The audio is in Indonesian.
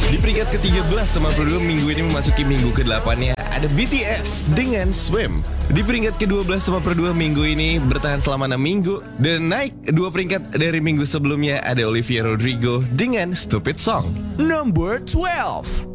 Di peringkat ke-13 teman Pro 2 minggu ini memasuki minggu ke-8-nya ada BTS dengan Swim. Di peringkat ke-12 teman Pro 2 minggu ini bertahan selama 6 minggu dan naik 2 peringkat dari minggu sebelumnya ada Olivia Rodrigo dengan Stupid Song. Number 12.